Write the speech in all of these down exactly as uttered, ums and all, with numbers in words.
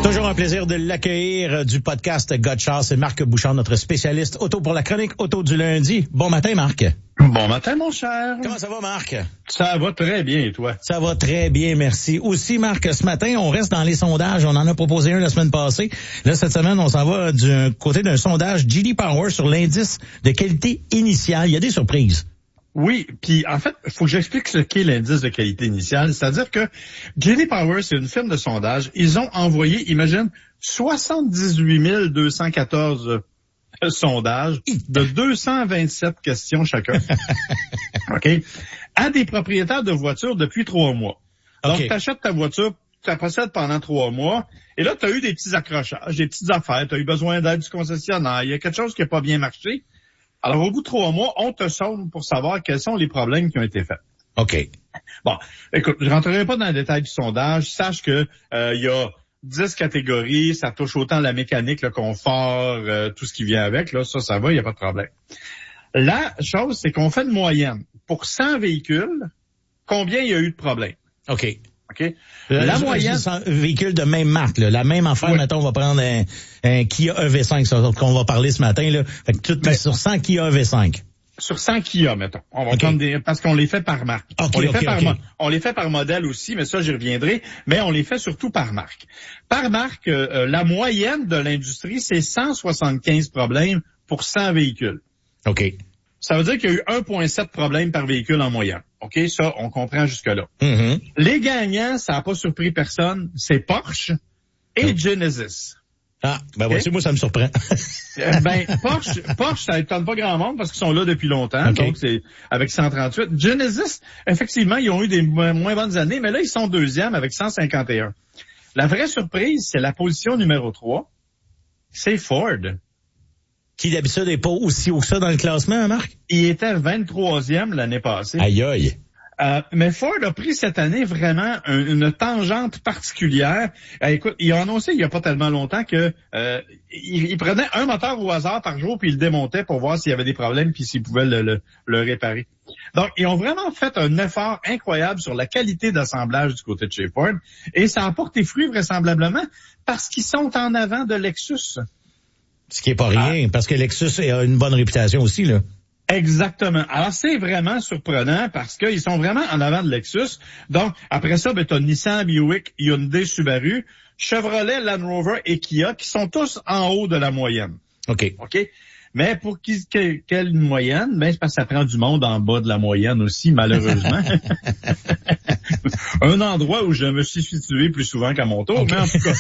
Toujours un plaisir de l'accueillir du podcast Gotcha. C'est Marc Bouchard, notre spécialiste auto pour la chronique auto du lundi. Bon matin, Marc. Bon matin, mon cher. Comment ça va, Marc? Ça va très bien, et toi? Ça va très bien, merci. Aussi, Marc, ce matin, on reste dans les sondages. On en a proposé un la semaine passée. Là, cette semaine, on s'en va du côté d'un sondage J D Power sur l'indice de qualité initiale. Il y a des surprises. Oui, puis en fait, il faut que j'explique ce qu'est l'indice de qualité initiale. C'est-à-dire que J D Power, c'est une firme de sondage. Ils ont envoyé, imagine, soixante-dix-huit mille deux cent quatorze sondages de deux cent vingt-sept questions chacun. OK? À des propriétaires de voitures depuis trois mois. Donc, okay. Tu achètes ta voiture, tu la possèdes pendant trois mois, et là, tu as eu des petits accrochages, des petites affaires, tu as eu besoin d'aide du concessionnaire, il y a quelque chose qui n'a pas bien marché. Alors, au bout de trois mois, on te sonde pour savoir quels sont les problèmes qui ont été faits. OK. Bon, écoute, je rentrerai pas dans le détail du sondage. Sache que euh, il y a dix catégories, ça touche autant la mécanique, le confort, euh, tout ce qui vient avec. Là, ça, ça va, il n'y a pas de problème. La chose, c'est qu'on fait une moyenne. Pour cent véhicules, combien il y a eu de problèmes? OK. OK. La, la moyenne. Véhicule de même marque, là. La même affaire, oui. Mettons, on va prendre un, un Kia E V cinq, ça, qu'on va parler ce matin, là. Fait que tout, ben, sur cent Kia E V cinq. Sur cent Kia, mettons. On va okay. prendre des, parce qu'on les fait par marque. Okay, on les okay, fait par, okay. on les fait par modèle aussi, mais ça, j'y reviendrai. Mais on les fait surtout par marque. Par marque, euh, la moyenne de l'industrie, c'est cent soixante-quinze problèmes pour cent véhicules. OK. Ça veut dire qu'il y a eu un virgule sept problèmes par véhicule en moyenne. OK? Ça, on comprend jusque-là. Mm-hmm. Les gagnants, ça n'a pas surpris personne, c'est Porsche et oh. Genesis. Ah, ben okay. Voici, moi, ça me surprend. ben, Porsche, Porsche, ça étonne pas grand monde parce qu'ils sont là depuis longtemps. Okay. Donc, c'est avec cent trente-huit. Genesis, effectivement, ils ont eu des moins bonnes années, mais là, ils sont deuxième avec cent cinquante et un. La vraie surprise, c'est la position numéro trois. C'est Ford. Qui d'habitude n'est pas aussi haut que ça dans le classement, hein, Marc? Il était vingt-troisième l'année passée. Aïe aïe. Euh, mais Ford a pris cette année vraiment un, une tangente particulière. Euh, écoute, il a annoncé il y a pas tellement longtemps que euh, il, il prenait un moteur au hasard par jour puis il le démontait pour voir s'il y avait des problèmes puis s'il pouvait le, le, le réparer. Donc, ils ont vraiment fait un effort incroyable sur la qualité d'assemblage du côté de chez Ford et ça a porté fruit vraisemblablement parce qu'ils sont en avant de Lexus. Ce qui est pas rien, ah. parce que Lexus a une bonne réputation aussi, là. Exactement. Alors, c'est vraiment surprenant parce qu'ils sont vraiment en avant de Lexus. Donc, après ça, ben, t'as Nissan, Buick, Hyundai, Subaru, Chevrolet, Land Rover et Kia qui sont tous en haut de la moyenne. OK. OK. Mais pour qui, que, quelle moyenne? Ben, c'est parce que ça prend du monde en bas de la moyenne aussi, malheureusement. Un endroit où je me suis situé plus souvent qu'à mon tour, okay. Mais en tout cas.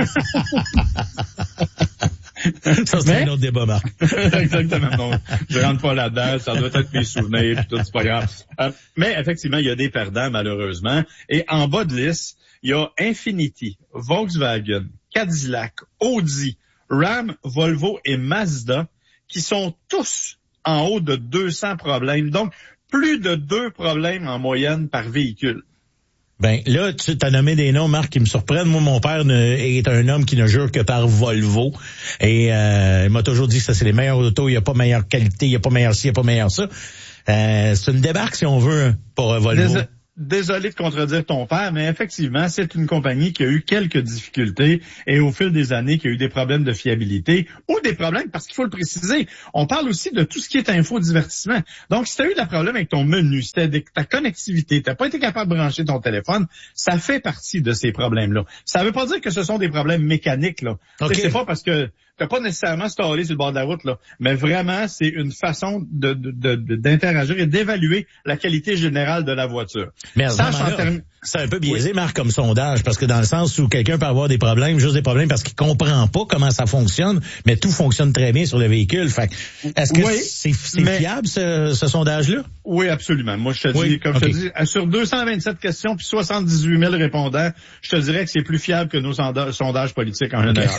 Ça, c'est mais... un autre débat, Marc. Exactement. Non, je rentre pas là-dedans. Ça doit être mes souvenirs, puis tout, c'est pas grave. Euh, mais effectivement, il y a des perdants, malheureusement. Et en bas de liste, il y a Infiniti, Volkswagen, Cadillac, Audi, Ram, Volvo et Mazda qui sont tous en haut de deux cents problèmes. Donc, plus de deux problèmes en moyenne par véhicule. Ben là, tu t'as nommé des noms, Marc, qui me surprennent. Moi, mon père ne, est un homme qui ne jure que par Volvo. Et euh, il m'a toujours dit que ça, c'est les meilleurs autos. Il n'y a pas meilleure qualité, il n'y a pas meilleur ci, il n'y a pas meilleur ça. Euh, c'est une débarque, si on veut, pour euh, Volvo. Dés- Désolé de contredire ton père, mais effectivement, c'est une compagnie qui a eu quelques difficultés et au fil des années, qui a eu des problèmes de fiabilité ou des problèmes, parce qu'il faut le préciser, on parle aussi de tout ce qui est infodivertissement. Donc, si tu as eu des problèmes avec ton menu, si tu as ta connectivité, tu n'as pas été capable de brancher ton téléphone, ça fait partie de ces problèmes-là. Ça ne veut pas dire que ce sont des problèmes mécaniques, là. Okay. C'est pas parce que tu n'as pas nécessairement stallé sur le bord de la route, là, mais vraiment, c'est une façon de, de, de, d'interagir et d'évaluer la qualité générale de la voiture. Mais là, term... c'est un peu biaisé, oui. Marc, comme sondage, parce que dans le sens où quelqu'un peut avoir des problèmes, juste des problèmes parce qu'il comprend pas comment ça fonctionne, mais tout fonctionne très bien sur le véhicule. Fait est-ce que oui, c'est, c'est mais... fiable, ce, ce sondage-là? Oui, absolument. Moi, je te oui. dis, comme okay. je te dis, sur deux cent vingt-sept questions puis soixante-dix-huit mille répondants, je te dirais que c'est plus fiable que nos sonda- sondages politiques en général.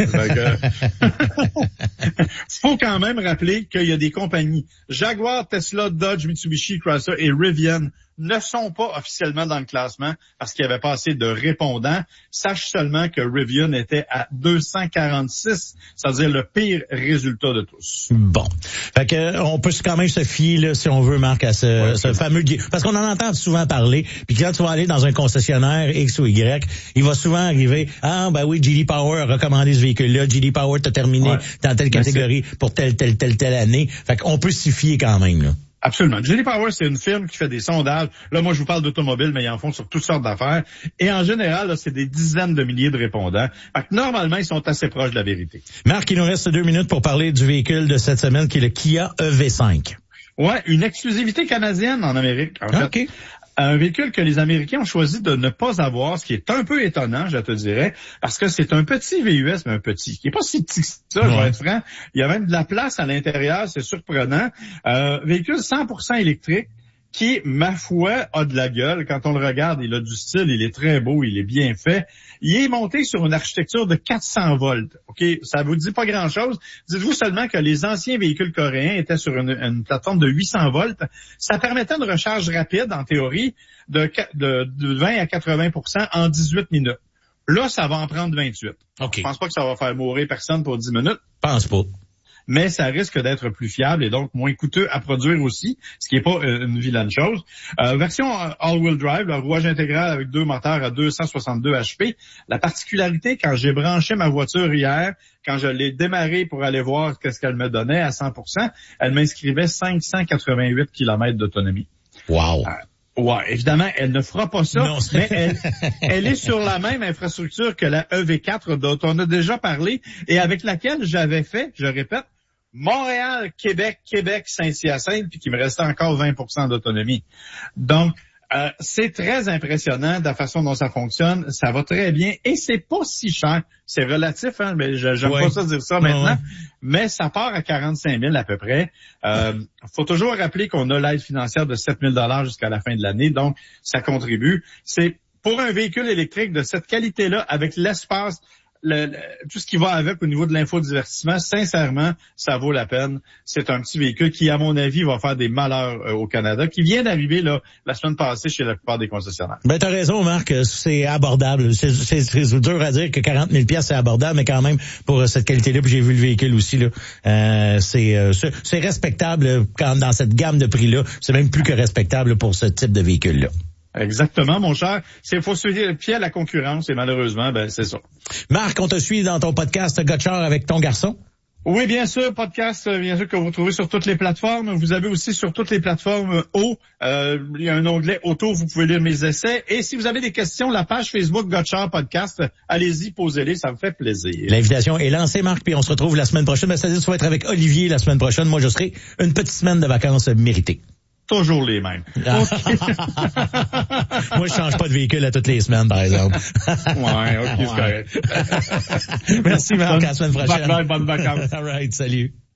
Il faut quand même rappeler qu'il y a des compagnies, Jaguar, Tesla, Dodge, Mitsubishi, Chrysler et Rivian ne sont pas officiellement dans le classement parce qu'il n'y avait pas assez de répondants. Sache seulement que Rivian était à deux cent quarante-six, c'est-à-dire le pire résultat de tous. Bon. Fait que, on peut quand même se fier, là, si on veut, Marc, à ce, ouais, ce fameux... Parce qu'on en entend souvent parler, puis quand tu vas aller dans un concessionnaire X ou Y, il va souvent arriver, ah, ben oui, J D Power a recommandé ce véhicule-là, J D Power t'a terminé ouais. dans telle catégorie pour telle, telle, telle, telle année. Fait qu'on peut s'y fier quand même, là. Absolument. J D Power, c'est une firme qui fait des sondages. Là, moi, je vous parle d'automobile, mais ils en font sur toutes sortes d'affaires. Et en général, là, c'est des dizaines de milliers de répondants. Fait que normalement, ils sont assez proches de la vérité. Marc, il nous reste deux minutes pour parler du véhicule de cette semaine, qui est le Kia E V cinq. Ouais, une exclusivité canadienne en Amérique. En fait. OK. Un véhicule que les Américains ont choisi de ne pas avoir, ce qui est un peu étonnant, je te dirais, parce que c'est un petit V U S, mais un petit, qui est pas si petit que ça, ouais. Je vais être franc. Il y a même de la place à l'intérieur, c'est surprenant. Euh, véhicule cent pour cent électrique, qui, ma foi, a de la gueule. Quand on le regarde, il a du style, il est très beau, il est bien fait. Il est monté sur une architecture de quatre cents volts. OK, ça vous dit pas grand-chose. Dites-vous seulement que les anciens véhicules coréens étaient sur une, une plateforme de huit cents volts. Ça permettait une recharge rapide, en théorie, de, de, de vingt à quatre-vingts pour cent en dix-huit minutes. Là, ça va en prendre vingt-huit. OK. Je pense pas que ça va faire mourir personne pour dix minutes. Pense pas. Mais ça risque d'être plus fiable et donc moins coûteux à produire aussi, ce qui n'est pas euh, une vilaine chose. Euh, version all-wheel drive, le rouage intégral avec deux moteurs à deux cent soixante-deux H P. La particularité, quand j'ai branché ma voiture hier, quand je l'ai démarrée pour aller voir qu'est-ce qu'elle me donnait à cent pour cent, elle m'inscrivait cinq cent quatre-vingt-huit kilomètres d'autonomie. Wow! Euh, Ouais, évidemment, elle ne fera pas ça, non, mais elle, elle est sur la même infrastructure que la E V quatre dont on a déjà parlé et avec laquelle j'avais fait, je répète, Montréal, Québec, Québec, Saint-Hyacinthe, puis qu'il me restait encore vingt pour cent d'autonomie. Donc, euh, c'est très impressionnant de la façon dont ça fonctionne. Ça va très bien et c'est pas si cher. C'est relatif, hein, mais j'aime ouais. pas ça dire ça maintenant. Ouais. Mais ça part à quarante-cinq mille à peu près. Euh, faut toujours rappeler qu'on a l'aide financière de sept mille dollars jusqu'à la fin de l'année, donc ça contribue. C'est pour un véhicule électrique de cette qualité-là, avec l'espace, Le, le, tout ce qui va avec au niveau de l'infodivertissement, sincèrement, ça vaut la peine. C'est un petit véhicule qui, à mon avis, va faire des malheurs euh, au Canada, qui vient d'arriver là la semaine passée chez la plupart des concessionnaires. Ben t'as raison, Marc, c'est abordable. C'est, c'est, c'est dur à dire que quarante mille piastres c'est abordable, mais quand même pour cette qualité-là, puis j'ai vu le véhicule aussi là, euh, c'est, euh, c'est c'est respectable quand dans cette gamme de prix-là. C'est même plus que respectable pour ce type de véhicule-là. Exactement, mon cher. C'est faut se fier à la concurrence et malheureusement, ben c'est ça. Marc, on te suit dans ton podcast Gotchard avec ton garçon? Oui, bien sûr, podcast, bien sûr, que vous trouvez sur toutes les plateformes. Vous avez aussi sur toutes les plateformes O, euh, il y a un onglet auto, vous pouvez lire mes essais. Et si vous avez des questions, la page Facebook Gotchard Podcast, allez-y, posez-les, ça me fait plaisir. L'invitation est lancée, Marc, puis on se retrouve la semaine prochaine. Ben, c'est-à-dire que tu vas être avec Olivier la semaine prochaine. Moi, je serai une petite semaine de vacances méritée. Toujours les mêmes. Okay. Moi, je change pas de véhicule à toutes les semaines, par exemple. Ouais, ok, c'est correct. Merci, Marc. À la semaine prochaine. Bye bye, bonnes vacances. All right, salut.